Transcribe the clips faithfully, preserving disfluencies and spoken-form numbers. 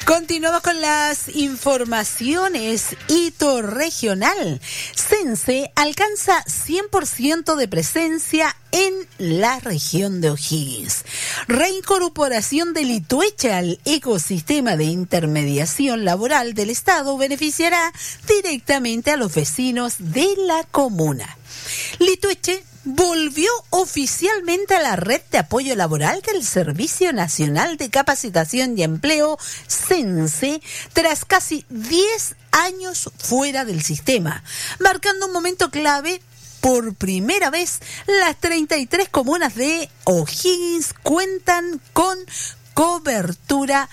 Continuamos con las informaciones. Hito regional. Sense alcanza cien por ciento de presencia en la región de O'Higgins. Reincorporación de Litueche al ecosistema de intermediación laboral del Estado beneficiará directamente a los vecinos de la comuna. Litueche volvió oficialmente a la red de apoyo laboral del Servicio Nacional de Capacitación y Empleo, Sense, tras casi diez años fuera del sistema, marcando un momento clave. Por primera vez, las treinta y tres comunas de O'Higgins cuentan con cobertura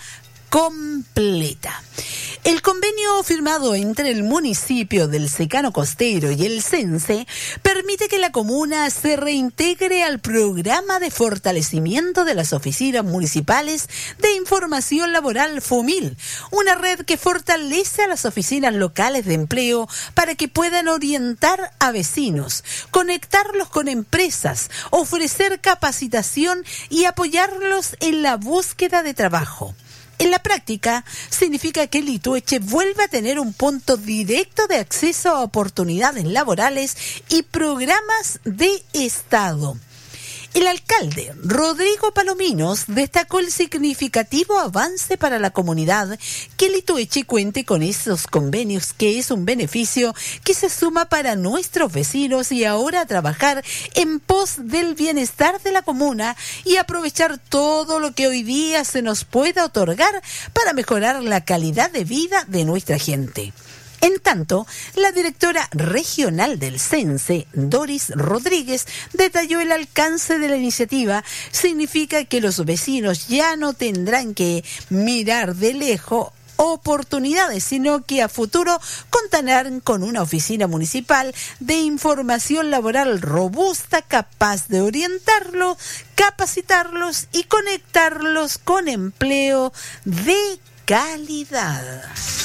completa. El convenio firmado entre el municipio del Secano Costero y el Sense permite que la comuna se reintegre al programa de fortalecimiento de las oficinas municipales de información laboral FOMIL, una red que fortalece a las oficinas locales de empleo para que puedan orientar a vecinos, conectarlos con empresas, ofrecer capacitación y apoyarlos en la búsqueda de trabajo. En la práctica, significa que Litueche vuelve a tener un punto directo de acceso a oportunidades laborales y programas de Estado. El alcalde Rodrigo Palominos destacó el significativo avance para la comunidad que Litueche cuente con esos convenios, que es un beneficio que se suma para nuestros vecinos, y ahora trabajar en pos del bienestar de la comuna y aprovechar todo lo que hoy día se nos pueda otorgar para mejorar la calidad de vida de nuestra gente. En tanto, la directora regional del Sense, Doris Rodríguez, detalló el alcance de la iniciativa. Significa que los vecinos ya no tendrán que mirar de lejos oportunidades, sino que a futuro contarán con una oficina municipal de información laboral robusta, capaz de orientarlos, capacitarlos y conectarlos con empleo de calidad.